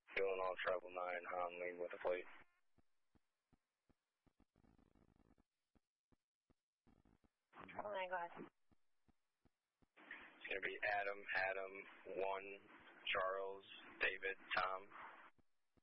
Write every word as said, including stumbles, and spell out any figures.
Doing all treble nine, Han lead with the fleet. Treble nine, go ahead. It's going to be Adam, Adam, one, Charles, David, Tom.